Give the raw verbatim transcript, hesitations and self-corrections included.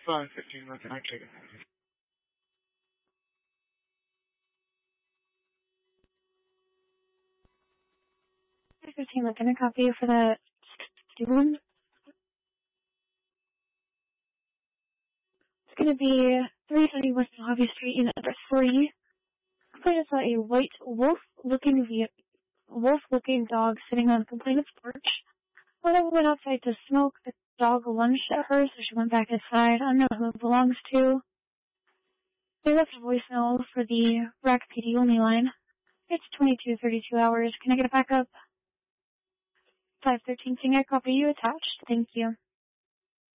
five fifteen, where can I take it? five fifteen, can I copy you for that one? It's going to be three thirty West Mojave Street, unit number three. Complaint about a white wolf-looking wolf-looking dog sitting on the complainant's porch. When I went outside to smoke, the dog lunged at her, so she went back inside. I don't know who it belongs to. They left a voicemail for the Rack P D only line. It's twenty-two thirty-two hours. Can I get a backup? five thirteen, can I copy you attached? Thank you.